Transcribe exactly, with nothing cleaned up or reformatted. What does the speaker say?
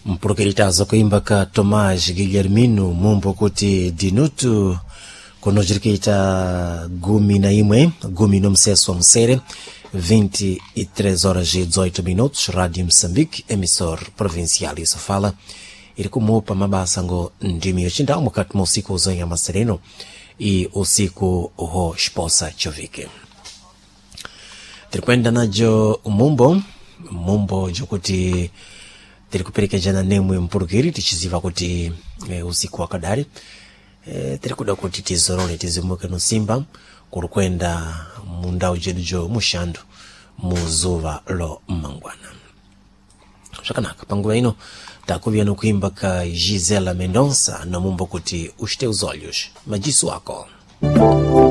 mpurukiritazo kuimba ka Tomás Guilhermino mumbo kuti dinutu kunojirikita gumi na imwe gumi no mseso msere vinte e três horas e dezoito minutos. Rádio Moçambique, emissor provincial isso fala iri kumupa mabasa ngo ndimi yochinda mukati mo usiku uzonha masereno e usiku ho esposa chovike tirikwenda najo mumbo mumbo jokuti tiri kuperekejana nemwe mpurukiri tichiziva kuti e, usiku wakadari e, tiri kuda kuti tizorole tizimuke no simba kurukwenda mundau jedujo mushando muzuva lo mangwana zvakanaka panguva ino takuvia no kuimba ka Gisela Mendonça no mumbo kuti os teus olhos majisu wako.